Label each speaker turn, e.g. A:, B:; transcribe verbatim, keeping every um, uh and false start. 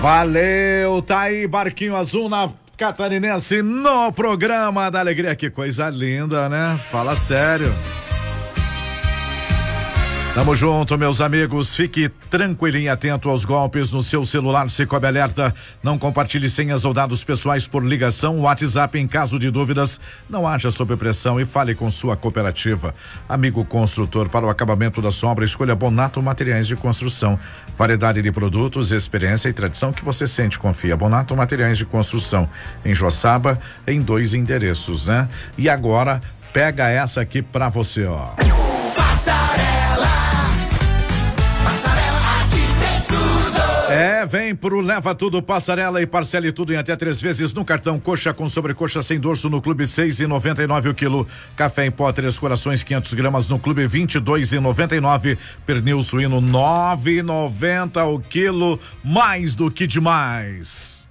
A: Valeu, tá aí, Barquinho Azul na Catarinense no programa da Alegria. Que coisa linda, né? Fala sério. Tamo junto, meus amigos. Fique tranquilinho e atento aos golpes no seu celular. Cicobi Alerta. Não compartilhe senhas ou dados pessoais por ligação. WhatsApp em caso de dúvidas. Não haja sob pressão e fale com sua cooperativa. Amigo construtor, para o acabamento da sombra, escolha Bonato Materiais de Construção. Variedade de produtos, experiência e tradição que você sente e confia. Bonato Materiais de Construção. Em Joaçaba, em dois endereços, né? E agora, pega essa aqui pra você, ó. É, vem pro Leva Tudo Passarela e parcele tudo em até três vezes no cartão. Coxa com sobrecoxa sem dorso no Clube seis e noventa e nove o quilo. Café em pó Três Corações quinhentos gramas no Clube vinte e dois e noventa e nove. Pernil suíno nove e noventa o quilo. Mais do que demais.